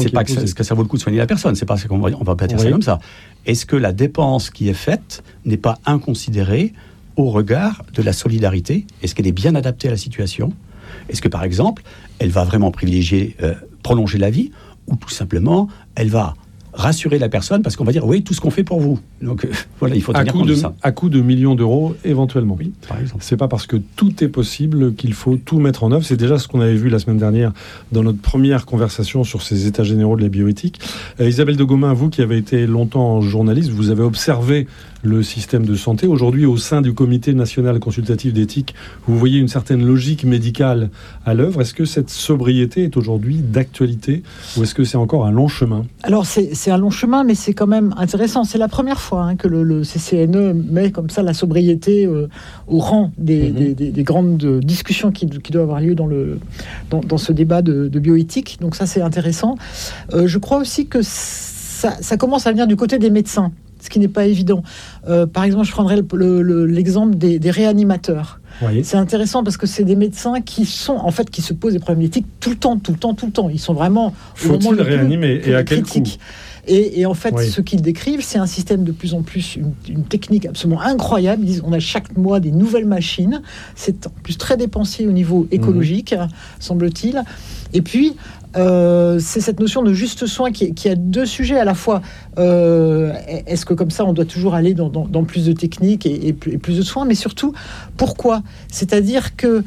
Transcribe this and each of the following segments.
C'est pas est-ce que ça vaut le coup de soigner la personne, c'est pas qu'on va pas dire ça comme ça. Est-ce que la dépense qui est faite n'est pas inconsidérée au regard de la solidarité? Est-ce qu'elle est bien adaptée à la situation? Est-ce que, par exemple, elle va vraiment privilégier prolonger la vie, ou tout simplement, elle va rassurer la personne parce qu'on va dire oui, tout ce qu'on fait pour vous. Donc voilà, il faut tenir compte de ça. À coût de millions d'euros éventuellement. Oui, par exemple. C'est pas parce que tout est possible qu'il faut tout mettre en œuvre. C'est déjà ce qu'on avait vu la semaine dernière dans notre première conversation sur ces états généraux de la bioéthique. Isabelle de Gomin, vous qui avez été longtemps journaliste, vous avez observé le système de santé. Aujourd'hui, au sein du Comité national consultatif d'éthique, vous voyez une certaine logique médicale à l'œuvre. Est-ce que cette sobriété est aujourd'hui d'actualité ou est-ce que c'est encore un long chemin? Alors, c'est un long chemin, mais c'est quand même intéressant. C'est la première fois que le CCNE met comme ça la sobriété au rang des grandes discussions qui doivent avoir lieu dans ce débat de bioéthique. Donc ça, c'est intéressant. Je crois aussi que ça commence à venir du côté des médecins, ce qui n'est pas évident. Par exemple, je prendrais l'exemple des réanimateurs. Oui. C'est intéressant parce que c'est des médecins qui se posent des problèmes éthiques tout le temps. Ils sont vraiment faut-il réanimer et à quel coût? Et en fait, ce qu'ils décrivent, c'est un système de plus en plus, une technique absolument incroyable. Ils disent, on a chaque mois des nouvelles machines. C'est en plus très dépensier au niveau écologique, semble-t-il. Et puis, c'est cette notion de juste soin qui a deux sujets à la fois. Est-ce que comme ça, on doit toujours aller dans plus de techniques et plus de soins? Mais surtout, pourquoi? C'est-à-dire que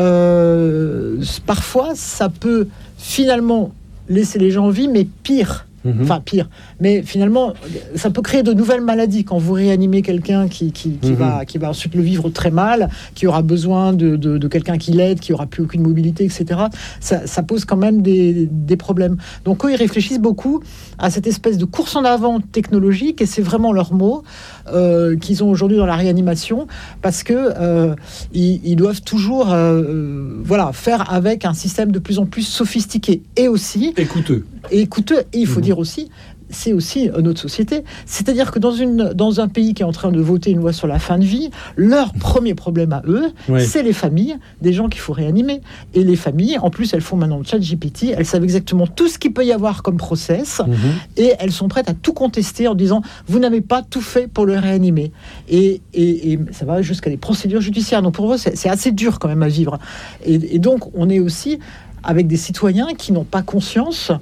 parfois, ça peut finalement laisser les gens en vie, mais pire. Enfin, pire. Mais finalement, ça peut créer de nouvelles maladies quand vous réanimez quelqu'un qui va ensuite le vivre très mal, qui aura besoin de quelqu'un qui l'aide, qui aura plus aucune mobilité, etc. Ça pose quand même des problèmes. Donc, eux, ils réfléchissent beaucoup à cette espèce de course en avant technologique, et c'est vraiment leur mot qu'ils ont aujourd'hui dans la réanimation, parce que ils doivent toujours faire avec un système de plus en plus sophistiqué et aussi coûteux. Et il faut dire aussi, c'est aussi notre société. C'est-à-dire que dans un pays qui est en train de voter une loi sur la fin de vie, leur premier problème à eux, c'est les familles, des gens qu'il faut réanimer. Et les familles, en plus, elles font maintenant le ChatGPT, elles savent exactement tout ce qu'il peut y avoir comme process, et elles sont prêtes à tout contester en disant, vous n'avez pas tout fait pour le réanimer. Et ça va jusqu'à des procédures judiciaires. Donc pour eux, c'est assez dur quand même à vivre. Et donc, on est aussi avec des citoyens qui n'ont pas conscience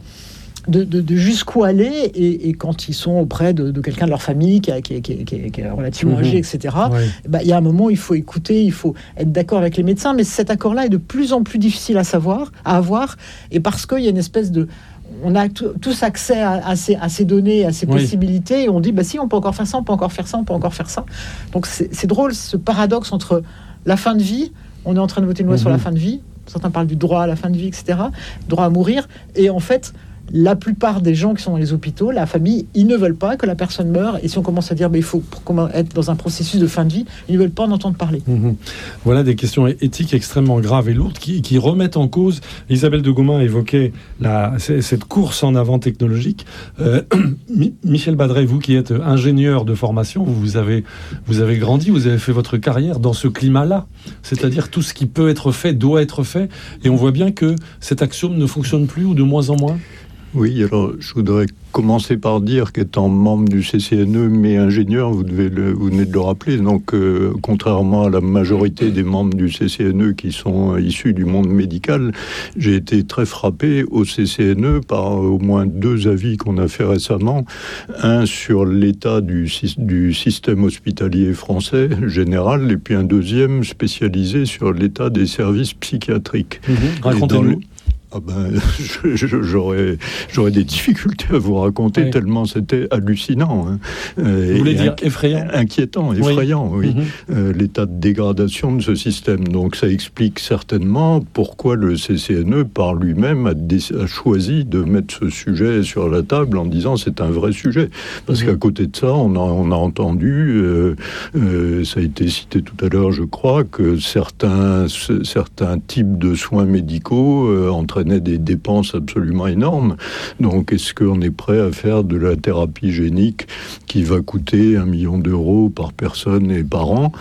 de jusqu'où aller, et quand ils sont auprès de quelqu'un de leur famille qui est relativement âgé, etc., il y a un moment, il faut écouter, il faut être d'accord avec les médecins, mais cet accord-là est de plus en plus difficile à avoir, et parce qu'il y a une espèce de... On a tous accès à ces données, à ces possibilités, et on dit, si, on peut encore faire ça, on peut encore faire ça, on peut encore faire ça. Donc c'est drôle, ce paradoxe entre la fin de vie, on est en train de voter une loi sur la fin de vie, certains parlent du droit à la fin de vie, etc., droit à mourir, et en fait... La plupart des gens qui sont dans les hôpitaux, la famille, ils ne veulent pas que la personne meure. Et si on commence à dire, il faut être dans un processus de fin de vie, ils ne veulent pas en entendre parler. Voilà des questions éthiques extrêmement graves et lourdes qui remettent en cause. Isabelle de Gomin évoquait cette course en avant technologique. Michel Badret, vous qui êtes ingénieur de formation, vous avez grandi, vous avez fait votre carrière dans ce climat-là. C'est-à-dire tout ce qui peut être fait doit être fait. Et on voit bien que cet axiome ne fonctionne plus ou de moins en moins. Oui, alors je voudrais commencer par dire qu'étant membre du CCNE, mais ingénieur, vous venez de le rappeler, donc contrairement à la majorité des membres du CCNE qui sont issus du monde médical, j'ai été très frappé au CCNE par au moins 2 avis qu'on a fait récemment. Un sur l'état du système hospitalier français général, et puis un deuxième spécialisé sur l'état des services psychiatriques. Racontez-nous. J'aurais des difficultés à vous raconter tellement c'était hallucinant. Vous voulez dire effrayant? Inquiétant, effrayant, oui. L'état de dégradation de ce système. Donc ça explique certainement pourquoi le CCNE, par lui-même, a choisi de mettre ce sujet sur la table en disant c'est un vrai sujet. Parce qu'à côté de ça, on a entendu, ça a été cité tout à l'heure, je crois, que certains types de soins médicaux entraînent entraînait des dépenses absolument énormes. Donc, est-ce qu'on est prêt à faire de la thérapie génique qui va coûter 1 million d'euros par personne et par an,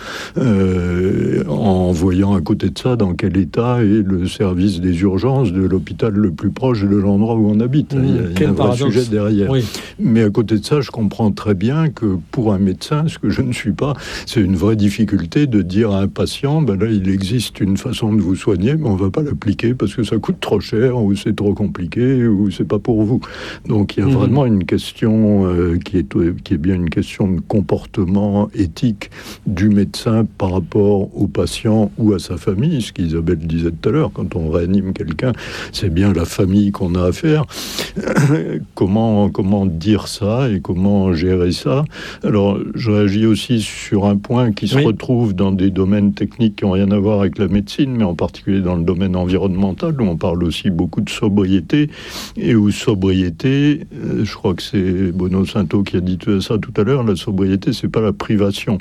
en voyant à côté de ça dans quel état est le service des urgences de l'hôpital le plus proche de l'endroit où on habite. Il y a un vrai sujet derrière. Oui. Mais à côté de ça, je comprends très bien que pour un médecin, ce que je ne suis pas, c'est une vraie difficulté de dire à un patient, ben là, il existe une façon de vous soigner, mais on ne va pas l'appliquer parce que ça coûte trop cher, ou c'est trop compliqué, ou c'est pas pour vous. Donc il y a vraiment une question qui est bien une question de comportement éthique du médecin par rapport au patient ou à sa famille, ce qu'Isabelle disait tout à l'heure, quand on réanime quelqu'un, c'est bien la famille qu'on a à faire. Comment dire ça et comment gérer ça? Alors, je réagis aussi sur un point qui se retrouve dans des domaines techniques qui n'ont rien à voir avec la médecine, mais en particulier dans le domaine environnemental, où on parle aussi beaucoup de sobriété, et où sobriété, je crois que c'est Bruno Sainteau qui a dit ça tout à l'heure, la sobriété, c'est pas la privation.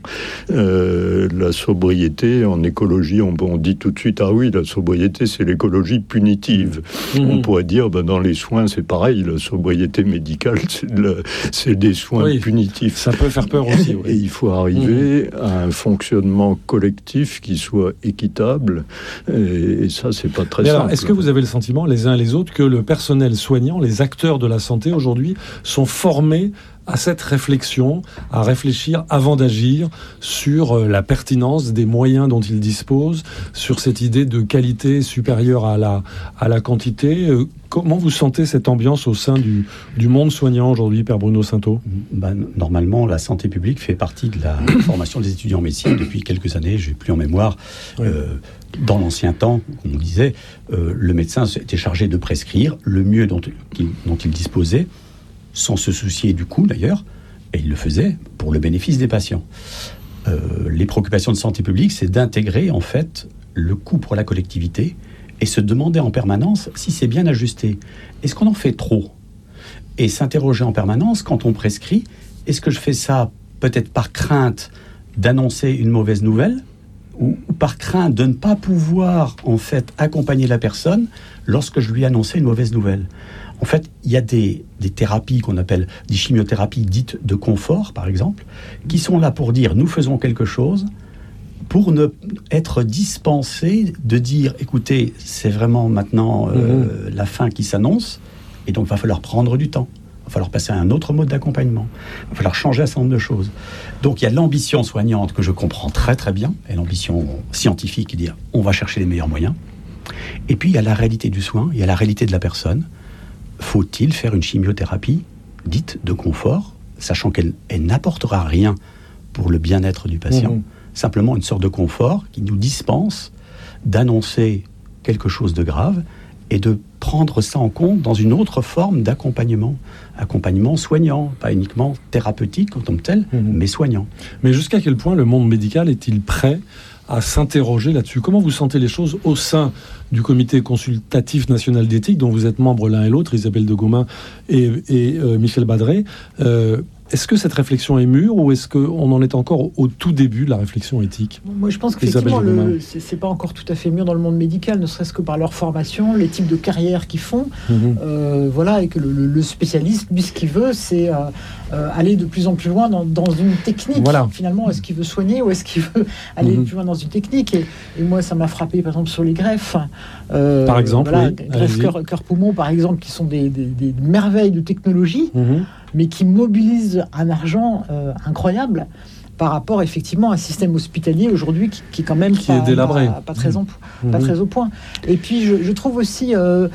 La sobriété, en écologie, on dit tout de suite, ah oui, la sobriété, c'est l'écologie punitive. On pourrait dire, dans les soins, c'est pareil, la sobriété médicale, c'est des soins punitifs. Ça peut faire peur aussi. Et il faut arriver à un fonctionnement collectif qui soit équitable, et ça, c'est pas très simple. Alors, est-ce que vous avez le sentiment, les uns et les autres, que le personnel soignant, les acteurs de la santé aujourd'hui, sont formés à cette réflexion, à réfléchir avant d'agir sur la pertinence des moyens dont ils disposent, sur cette idée de qualité supérieure à la quantité? Comment vous sentez cette ambiance au sein du monde soignant aujourd'hui, Père Bruno Sainteau? Normalement, la santé publique fait partie de la formation des étudiants en médecine depuis quelques années, je n'ai plus en mémoire. Dans l'ancien temps, on disait, le médecin était chargé de prescrire le mieux dont il disposait, sans se soucier du coût d'ailleurs, et il le faisait pour le bénéfice des patients. Les préoccupations de santé publique, c'est d'intégrer en fait le coût pour la collectivité et se demander en permanence si c'est bien ajusté. Est-ce qu'on en fait trop? Et s'interroger en permanence quand on prescrit, est-ce que je fais ça peut-être par crainte d'annoncer une mauvaise nouvelle ou par crainte de ne pas pouvoir en fait accompagner la personne lorsque je lui annonçais une mauvaise nouvelle? En fait, il y a des thérapies qu'on appelle des chimiothérapies dites de confort, par exemple, qui sont là pour dire « nous faisons quelque chose », pour ne être dispensé de dire « écoutez, c'est vraiment maintenant la fin qui s'annonce, et donc il va falloir prendre du temps, il va falloir passer à un autre mode d'accompagnement, il va falloir changer un certain nombre de choses ». Donc il y a l'ambition soignante que je comprends très très bien, et l'ambition scientifique qui dit « on va chercher les meilleurs moyens ». Et puis il y a la réalité du soin, il y a la réalité de la personne. Faut-il faire une chimiothérapie dite de confort, sachant qu'elle n'apportera rien pour le bien-être du patient, simplement une sorte de confort qui nous dispense d'annoncer quelque chose de grave et de prendre ça en compte dans une autre forme d'accompagnement, accompagnement soignant, pas uniquement thérapeutique en tant que tel, mais soignant. Mais jusqu'à quel point le monde médical est-il prêt à s'interroger là-dessus? Comment vous sentez les choses au sein du comité consultatif national d'éthique, dont vous êtes membres l'un et l'autre, Isabelle de Gomain et Michel Badré? Est-ce que cette réflexion est mûre ou est-ce qu'on en est encore au tout début de la réflexion éthique? Moi, je pense qu'effectivement, c'est pas encore tout à fait mûr dans le monde médical, ne serait-ce que par leur formation, les types de carrières qu'ils font. Voilà, et que le spécialiste, lui, ce qu'il veut, c'est aller de plus en plus loin dans une technique. Voilà. Finalement, est-ce qu'il veut soigner ou est-ce qu'il veut aller plus loin dans une technique? Et moi, ça m'a frappé, par exemple, sur les greffes. Par exemple, voilà, greffes cœur-poumon, par exemple, qui sont des merveilles de technologie, mais qui mobilisent un argent incroyable par rapport effectivement à un système hospitalier aujourd'hui qui est quand même est délabré, pas très au point. Et puis je trouve aussi,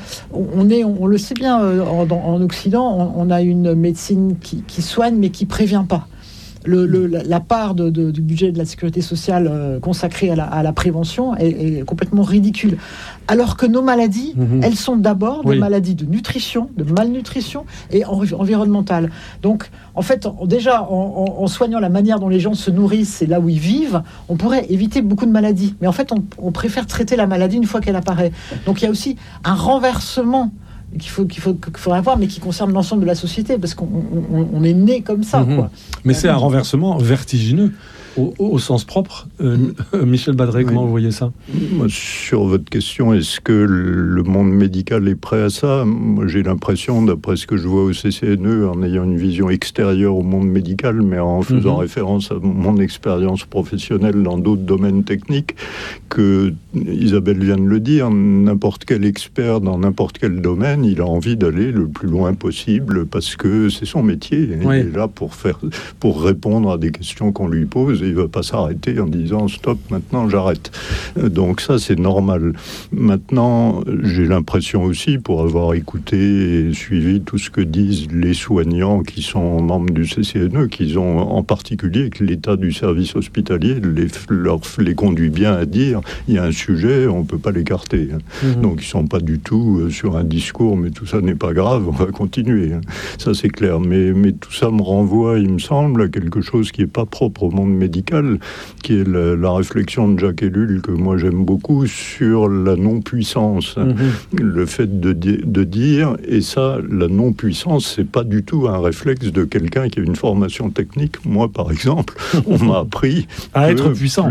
on le sait bien, en Occident, on a une médecine qui soigne mais qui prévient pas. La part du budget de la sécurité sociale consacrée à la prévention est complètement ridicule. Alors que nos maladies, elles sont d'abord des maladies de nutrition, de malnutrition et environnementales. Donc, en fait, déjà, en soignant la manière dont les gens se nourrissent et là où ils vivent, on pourrait éviter beaucoup de maladies. Mais en fait, on préfère traiter la maladie une fois qu'elle apparaît. Donc, il y a aussi un renversement qu'il faudrait avoir, mais qui concerne l'ensemble de la société, parce qu'on est né comme ça. Quoi. Mais c'est un renversement vertigineux. au sens propre. Michel Badré, comment vous voyez ça ? Moi, sur votre question, est-ce que le monde médical est prêt à ça ? Moi, j'ai l'impression, d'après ce que je vois au CCNE, en ayant une vision extérieure au monde médical, mais en faisant référence à mon expérience professionnelle dans d'autres domaines techniques, que Isabelle vient de le dire, n'importe quel expert dans n'importe quel domaine, il a envie d'aller le plus loin possible parce que c'est son métier. Il est là pour répondre à des questions qu'on lui pose et il ne va pas s'arrêter en disant stop, maintenant j'arrête. Donc ça, c'est normal. Maintenant, j'ai l'impression aussi, pour avoir écouté et suivi tout ce que disent les soignants qui sont membres du CCNE, qu'ils ont en particulier que l'état du service hospitalier les conduit bien à dire il y a un sujet, on ne peut pas l'écarter. Donc ils ne sont pas du tout sur un discours, mais tout ça n'est pas grave, on va continuer. Ça, c'est clair. Mais tout ça me renvoie, il me semble, à quelque chose qui n'est pas propre au monde médical, qui est la réflexion de Jacques Ellul, que moi j'aime beaucoup, sur la non-puissance. Le fait de dire, et ça, la non-puissance, c'est pas du tout un réflexe de quelqu'un qui a une formation technique. Moi, par exemple, on m'a appris à être puissant,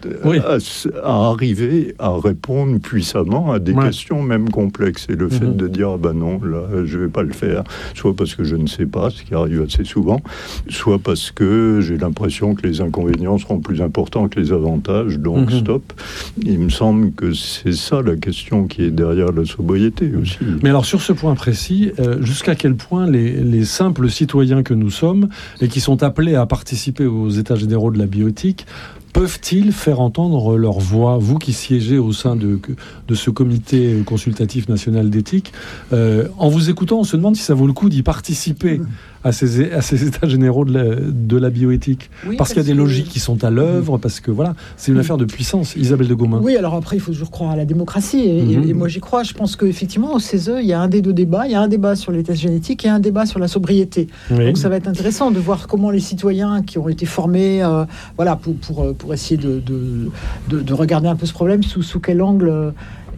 à arriver à répondre puissamment à des questions même complexes. Et le fait de dire, non, là, je vais pas le faire, soit parce que je ne sais pas, ce qui arrive assez souvent, soit parce que j'ai l'impression que les inconvénients seront plus importants que les avantages, donc stop. Il me semble que c'est ça la question qui est derrière la sobriété aussi. Mais alors sur ce point précis, jusqu'à quel point les simples citoyens que nous sommes et qui sont appelés à participer aux états généraux de la bioéthique peuvent-ils faire entendre leur voix ? Vous qui siégez au sein de ce comité consultatif national d'éthique, en vous écoutant, on se demande si ça vaut le coup d'y participer à ces états généraux de la bioéthique. Oui, parce qu'il y a des logiques qui sont à l'œuvre, parce que voilà, c'est une affaire de puissance. Isabelle de Gomain. Oui, alors après, il faut toujours croire à la démocratie. Et moi, j'y crois. Je pense qu'effectivement, au CESE, il y a un des deux débats. Il y a un débat sur les tests génétiques et un débat sur la sobriété. Oui. Donc ça va être intéressant de voir comment les citoyens qui ont été formés pour essayer de regarder un peu ce problème, sous quel angle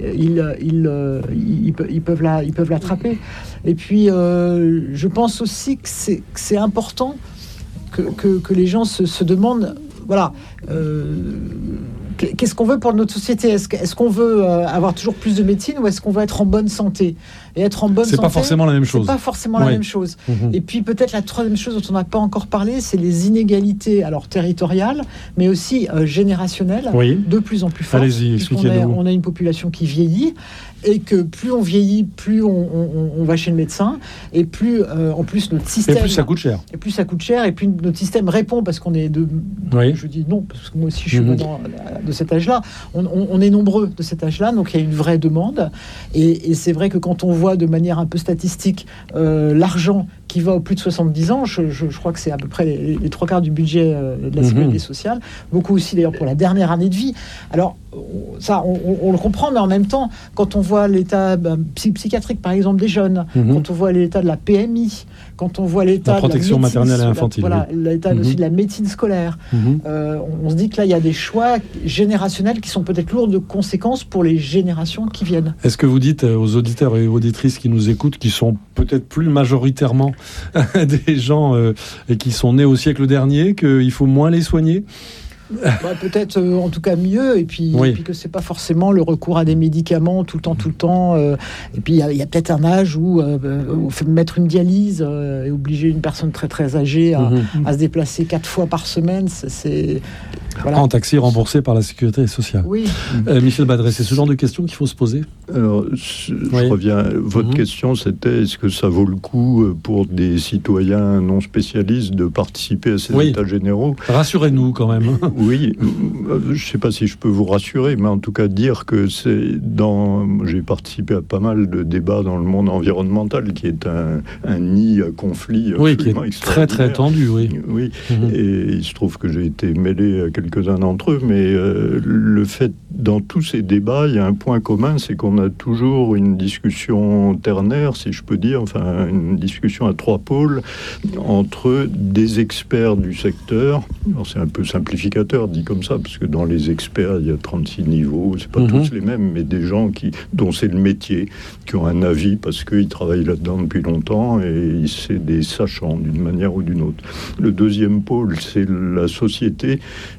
ils peuvent l'attraper. Et puis, je pense aussi que c'est important que les gens se demandent, voilà, qu'est-ce qu'on veut pour notre société ? Est-ce qu'on veut avoir toujours plus de médecine ou est-ce qu'on veut être en bonne santé ? Et être en bonne santé, c'est pas forcément la même chose. C'est pas forcément la même chose. Et puis peut-être la troisième chose dont on n'a pas encore parlé, c'est les inégalités, alors territoriales, mais aussi générationnelles, de plus en plus fortes. Allez-y, expliquez-nous. On a une population qui vieillit, et que plus on vieillit, plus on va chez le médecin, et plus en plus notre système... Et plus ça coûte cher. Et plus ça coûte cher, et puis notre système répond, parce qu'on est je dis non, parce que moi aussi je suis de cet âge-là, on est nombreux de cet âge-là, donc il y a une vraie demande, et c'est vrai que quand on voit de manière un peu statistique l'argent qui va aux plus de 70 ans, je crois que c'est à peu près les trois quarts du budget de la sécurité sociale, beaucoup aussi d'ailleurs pour la dernière année de vie. Alors ça, on le comprend, mais en même temps, quand on voit l'état psychiatrique, par exemple, des jeunes, quand on voit l'état de la PMI, quand on voit l'état de la protection maternelle et infantile, l'état aussi de la médecine scolaire, on se dit que là, il y a des choix générationnels qui sont peut-être lourds de conséquences pour les générations qui viennent. Est-ce que vous dites aux auditeurs et aux auditrices qui nous écoutent, qui sont peut-être plus majoritairement des gens et qui sont nés au siècle dernier, qu'il faut moins les soigner ? Peut-être en tout cas mieux, et puis que c'est pas forcément le recours à des médicaments tout le temps, et puis il y a peut-être un âge où mettre une dialyse et obliger une personne très très âgée à se déplacer 4 fois par semaine, c'est voilà. En taxi remboursé par la sécurité sociale. Oui. Michel Badré, c'est ce genre de questions qu'il faut se poser. Alors, je reviens. Votre question, c'était est-ce que ça vaut le coup pour des citoyens non spécialistes de participer à ces états généraux ? Rassurez-nous quand même. Oui, je ne sais pas si je peux vous rassurer, mais en tout cas dire que j'ai participé à pas mal de débats dans le monde environnemental, qui est un nid à conflit qui est très très tendu, et il se trouve que j'ai été mêlé à quelques-uns d'entre eux, mais le fait dans tous ces débats, il y a un point commun, c'est qu'on a toujours une discussion ternaire, si je peux dire, enfin une discussion à trois pôles, entre des experts du secteur. Alors c'est un peu simplificateur dit comme ça, parce que dans les experts, il y a 36 niveaux, c'est pas tous les mêmes, mais des gens dont c'est le métier, qui ont un avis parce qu'ils travaillent là-dedans depuis longtemps et c'est des sachants d'une manière ou d'une autre. Le deuxième pôle, c'est la société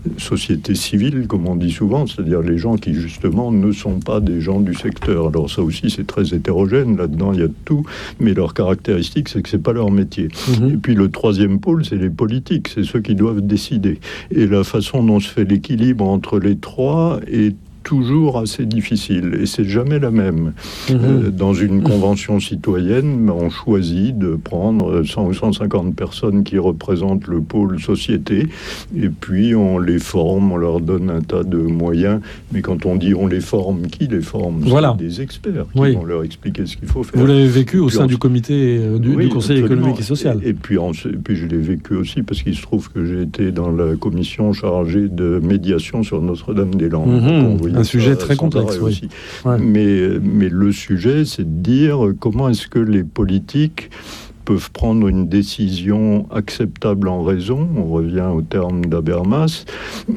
civile, comme on dit souvent, c'est-à-dire les gens qui justement ne sont pas des gens du secteur. Alors ça aussi c'est très hétérogène, là-dedans il y a de tout, mais leur caractéristique c'est que c'est pas leur métier. Et puis le troisième pôle, c'est les politiques, c'est ceux qui doivent décider. Et la façon dont se fait l'équilibre entre les trois est toujours assez difficile, et c'est jamais la même. Dans une convention citoyenne, on choisit de prendre 100 ou 150 personnes qui représentent le pôle société, et puis on les forme, on leur donne un tas de moyens, mais quand on dit on les forme, qui les forme ? Voilà. C'est des experts qui vont leur expliquer ce qu'il faut faire. Vous l'avez vécu au sein du comité du Conseil économique et social. Et puis je l'ai vécu aussi, parce qu'il se trouve que j'ai été dans la commission chargée de médiation sur Notre-Dame-des-Landes. Un sujet très complexe, aussi. Mais le sujet, c'est de dire comment est-ce que les politiques peuvent prendre une décision acceptable en raison, on revient au terme d'Habermas,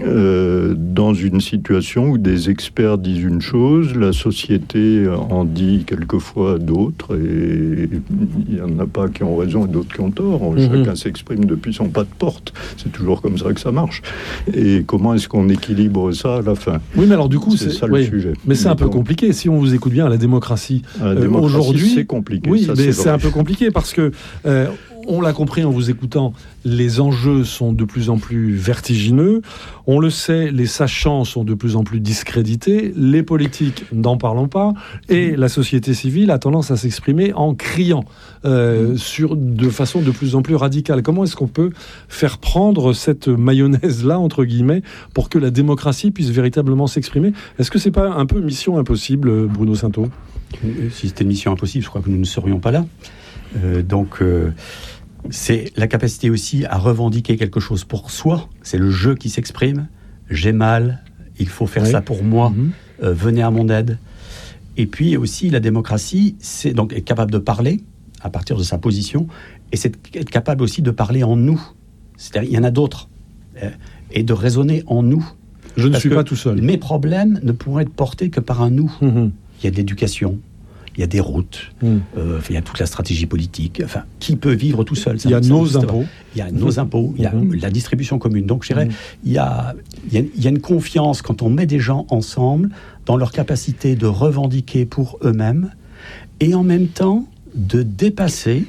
dans une situation où des experts disent une chose, la société en dit quelquefois d'autres, et il n'y en a pas qui ont raison et d'autres qui ont tort. Chacun s'exprime depuis son pas de porte. C'est toujours comme ça que ça marche. Et comment est-ce qu'on équilibre ça à la fin ? Oui, mais alors du coup, c'est ça le sujet. Mais c'est un peu compliqué. Si on vous écoute bien, la démocratie aujourd'hui, c'est compliqué. Oui, ça, mais c'est un peu compliqué parce que on l'a compris en vous écoutant, les enjeux sont de plus en plus vertigineux. On le sait, les sachants sont de plus en plus discrédités. Les politiques, n'en parlons pas. Et la société civile a tendance à s'exprimer en criant de façon de plus en plus radicale. Comment est-ce qu'on peut faire prendre cette mayonnaise-là, entre guillemets, pour que la démocratie puisse véritablement s'exprimer ? Est-ce que c'est pas un peu mission impossible, Bruno Sainteau ? Si c'était une mission impossible, je crois que nous ne serions pas là. C'est la capacité aussi à revendiquer quelque chose pour soi. C'est le je qui s'exprime. J'ai mal, il faut faire ça pour moi. Venez à mon aide. Et puis aussi, la démocratie, c'est donc être capable de parler à partir de sa position, et c'est être capable aussi de parler en nous. C'est-à-dire, il y en a d'autres, et de raisonner en nous. Je ne suis pas tout seul. Mes problèmes ne pourront être portés que par un nous. Il y a de l'éducation. Il y a des routes, il y a toute la stratégie politique. Enfin, qui peut vivre tout seul ? Il y a nos impôts. Il y a nos impôts, il y a la distribution commune. Donc, je dirais, il y a une confiance quand on met des gens ensemble dans leur capacité de revendiquer pour eux-mêmes et en même temps de dépasser,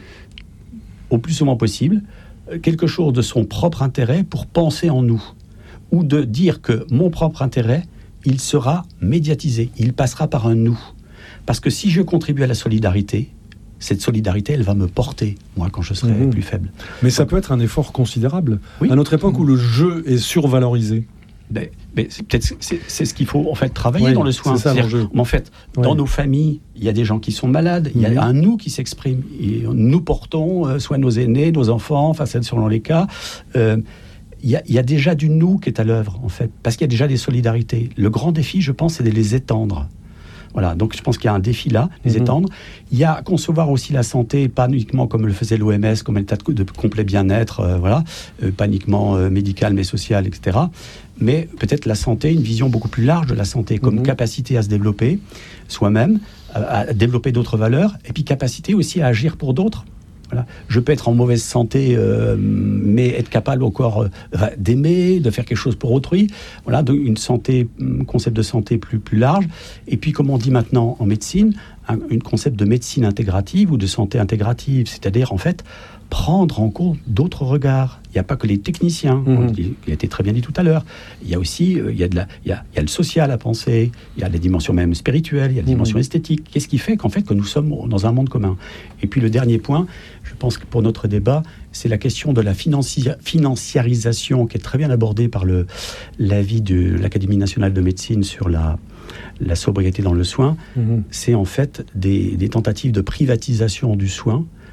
au plus souvent possible, quelque chose de son propre intérêt pour penser en nous. Ou de dire que mon propre intérêt, il sera médiatisé, il passera par un nous. Parce que si je contribue à la solidarité, cette solidarité, elle va me porter, moi, quand je serai plus faible. Mais ça peut être un effort considérable. Oui. À notre époque où le jeu est survalorisé. Mais c'est ce qu'il faut en fait travailler dans le soin. C'est ça l'enjeu. En fait, dans nos familles, il y a des gens qui sont malades, il y a un nous qui s'exprime. Et nous portons soit nos aînés, nos enfants, enfin, selon les cas. Il y a déjà du nous qui est à l'œuvre, en fait, parce qu'il y a déjà des solidarités. Le grand défi, je pense, c'est de les étendre. Voilà, donc je pense qu'il y a un défi là, les étendre. Il y a à concevoir aussi la santé, pas uniquement comme le faisait l'OMS, comme un état de complet bien-être, pas uniquement médical, mais social, etc. Mais peut-être la santé, une vision beaucoup plus large de la santé, comme capacité à se développer soi-même, à développer d'autres valeurs, et puis capacité aussi à agir pour d'autres. Voilà. Je peux être en mauvaise santé, mais être capable encore d'aimer, de faire quelque chose pour autrui. Voilà, donc une santé, concept de santé plus large. Et puis, comme on dit maintenant en médecine, un concept de médecine intégrative ou de santé intégrative, c'est-à-dire en fait prendre en compte d'autres regards. Il n'y a pas que les techniciens, qui a été très bien dit tout à l'heure. Il y a aussi il y a le social à penser, il y a les dimensions même spirituelles, il y a les dimensions esthétiques. Qu'est-ce qui fait qu'en fait que nous sommes dans un monde commun ? Et puis le dernier point, je pense que pour notre débat, c'est la question de la financiarisation qui est très bien abordée par l'avis de l'Académie nationale de médecine sur la sobriété dans le soin. C'est en fait des tentatives de privatisation du soin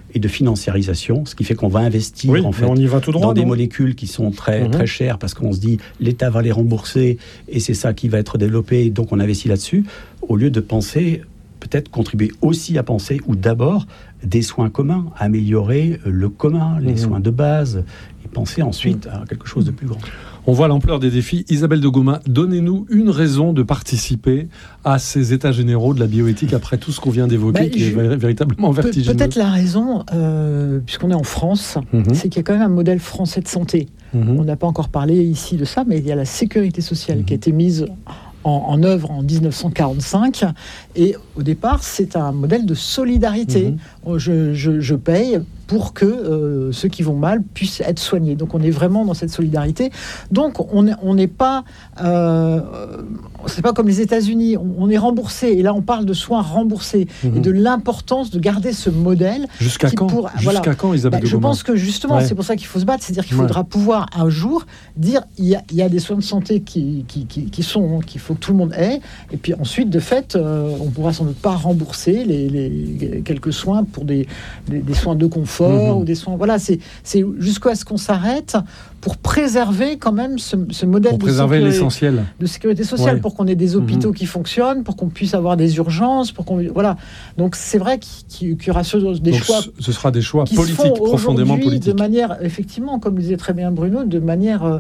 et de financiarisation, ce qui fait qu'on va investir en fait, on y va tout droit, dans des molécules qui sont très, très chères parce qu'on se dit l'État va les rembourser et c'est ça qui va être développé, donc on investit là-dessus, au lieu de penser, peut-être contribuer aussi à penser, ou d'abord, des soins communs, améliorer le commun, les soins de base, et penser ensuite à quelque chose de plus grand. On voit l'ampleur des défis. Isabelle de Gomin, donnez-nous une raison de participer à ces états généraux de la bioéthique après tout ce qu'on vient d'évoquer, qui est véritablement vertigineux. Peut-être la raison, puisqu'on est en France, c'est qu'il y a quand même un modèle français de santé. On n'a pas encore parlé ici de ça, mais il y a la sécurité sociale qui a été mise en œuvre en 1945, et au départ c'est un modèle de solidarité. Je paye pour que ceux qui vont mal puissent être soignés. Donc on est vraiment dans cette solidarité. Donc on n'est pas, c'est pas comme les États-Unis. On est remboursé. Et là on parle de soins remboursés et de l'importance de garder ce modèle. Jusqu'à quand quand, Isabelle de Gomin ? Je pense que justement c'est pour ça qu'il faut se battre. C'est-à-dire qu'il faudra pouvoir un jour dire il y a des soins de santé qu'il faut que tout le monde ait. Et puis ensuite de fait on pourra sans doute pas rembourser les quelques soins pour des soins de confort. Ou des soins. Voilà, c'est jusqu'à ce qu'on s'arrête pour préserver quand même ce modèle l'essentiel de sécurité sociale, pour qu'on ait des hôpitaux qui fonctionnent, pour qu'on puisse avoir des urgences, voilà. Donc c'est vrai qu'il y aura des choix. Ce sera des choix politiques, profondément politiques. De manière, effectivement, comme le disait très bien Bruno, de manière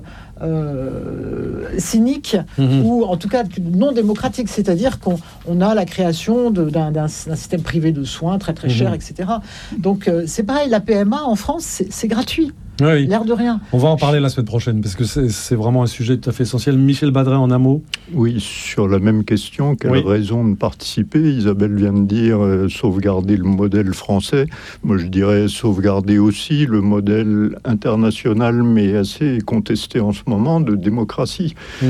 cynique ou en tout cas non démocratique, c'est-à-dire qu'on a la création d'un système privé de soins très très cher, etc. Donc c'est pareil. La PMA en France, c'est gratuit. Oui. L'air de rien. On va en parler la semaine prochaine, parce que c'est vraiment un sujet tout à fait essentiel. Michel Badret, en un mot. Oui, sur la même question, quelle raison de participer ? Isabelle vient de dire sauvegarder le modèle français. Moi, je dirais sauvegarder aussi le modèle international, mais assez contesté en ce moment, de démocratie.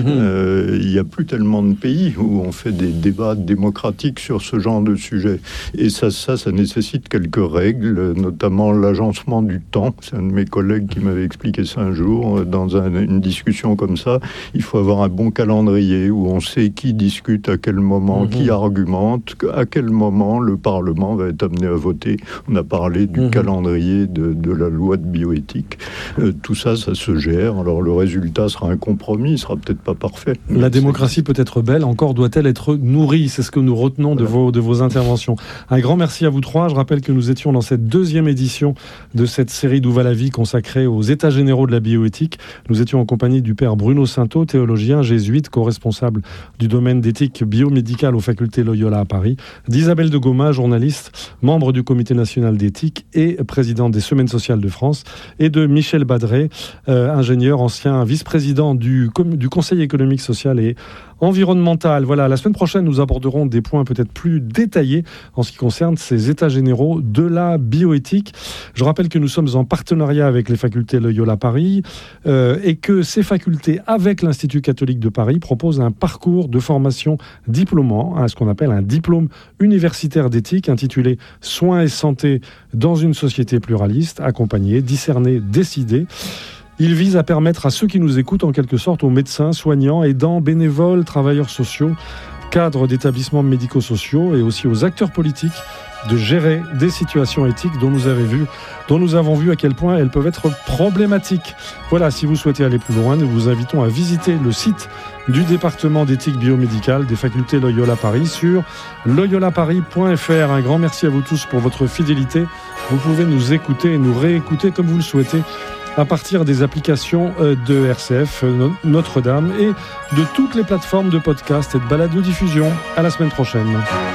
Il n'y a plus tellement de pays où on fait des débats démocratiques sur ce genre de sujet. Et ça nécessite quelques règles, notamment l'agencement du temps. C'est un de mes collègues qui m'avait expliqué ça un jour, dans une discussion comme ça, il faut avoir un bon calendrier où on sait qui discute à quel moment, qui argumente, à quel moment le Parlement va être amené à voter. On a parlé du calendrier de la loi de bioéthique. Tout ça, ça se gère. Alors le résultat sera un compromis, il sera peut-être pas parfait. La démocratie peut être belle, encore doit-elle être nourrie. C'est ce que nous retenons de vos interventions. Un grand merci à vous trois. Je rappelle que nous étions dans cette deuxième édition de cette série d'Où va la vie consacrée aux États généraux de la bioéthique. Nous étions en compagnie du père Bruno Sainteau, théologien, jésuite, co-responsable du domaine d'éthique biomédicale aux facultés Loyola à Paris, d'Isabelle de Gomin, journaliste, membre du Comité national d'éthique et présidente des Semaines sociales de France, et de Michel Badret, ingénieur, ancien vice-président du Conseil économique, social et environnemental. Voilà, la semaine prochaine, nous aborderons des points peut-être plus détaillés en ce qui concerne ces états généraux de la bioéthique. Je rappelle que nous sommes en partenariat avec les facultés Loyola Paris et que ces facultés, avec l'Institut catholique de Paris, proposent un parcours de formation diplômant, ce qu'on appelle un diplôme universitaire d'éthique intitulé « Soins et santé dans une société pluraliste », accompagné, discerné, décidé. Il vise à permettre à ceux qui nous écoutent, en quelque sorte, aux médecins, soignants, aidants, bénévoles, travailleurs sociaux, cadres d'établissements médico-sociaux et aussi aux acteurs politiques de gérer des situations éthiques dont nous avons vu à quel point elles peuvent être problématiques. Voilà, si vous souhaitez aller plus loin, nous vous invitons à visiter le site du département d'éthique biomédicale des facultés Loyola Paris sur loyolaparis.fr. Un grand merci à vous tous pour votre fidélité. Vous pouvez nous écouter et nous réécouter comme vous le souhaitez à partir des applications de RCF, Notre-Dame et de toutes les plateformes de podcast et de balado-diffusion. À la semaine prochaine.